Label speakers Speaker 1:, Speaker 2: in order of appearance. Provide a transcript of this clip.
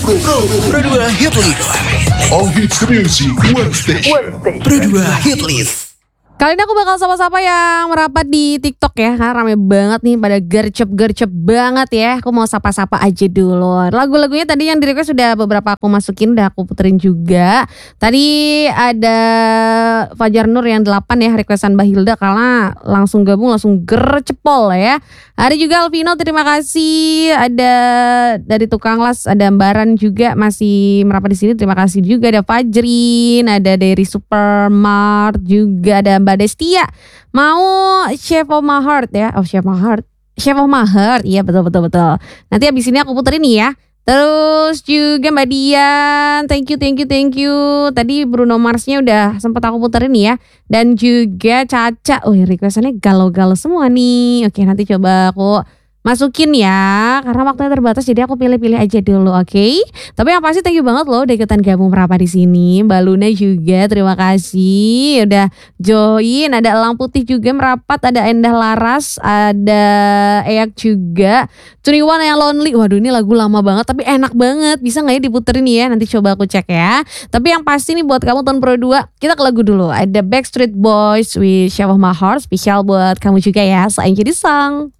Speaker 1: Pro 2 Hit List.
Speaker 2: All hits music one station.
Speaker 1: Pro 2 Hit List.
Speaker 3: Kali ini aku bakal sapa-sapa yang merapat di TikTok ya, karena rame banget nih, pada gercep banget ya. Aku mau sapa-sapa aja dulu. Lagu-lagunya tadi yang di request sudah beberapa aku masukin, udah aku puterin juga. Tadi ada Fajar Nur yang 8 ya, requestan Mbak Hilda, karena langsung gabung langsung gercepol ya. Ada juga Alvino, terima kasih. Ada dari Tukang Las, ada Mbaran juga masih merapat di sini, terima kasih juga. Ada Fajrin, ada dari Supermart juga, ada Mbak Destia. Mau Chef of My Heart ya. Oh, Chef of My Heart. Chef of My Heart. Iya, betul. Nanti abis ini aku puterin nih ya. Terus juga Mbak Dian, thank you. Tadi Bruno Mars-nya udah sempat aku puterin nih ya. Dan juga Caca, requestannya galau-galau semua nih. Oke, nanti coba aku masukin ya, karena waktunya terbatas, jadi aku pilih-pilih aja dulu, oke? Tapi yang pasti thank you banget loh udah ikutan gabung merapat di sini. Mbak Luna juga terima kasih udah join. Ada Elang Putih juga merapat, ada Endah Laras, ada Eyak juga. 21 yang Lonely. Waduh, ini lagu lama banget tapi enak banget. Bisa gak ya diputerin ya? Nanti coba aku cek ya. Tapi yang pasti nih buat kamu tahun Pro 2, kita ke lagu dulu. Ada Backstreet Boys with Shape of My Heart, spesial buat kamu juga ya. Sayang jadi sang.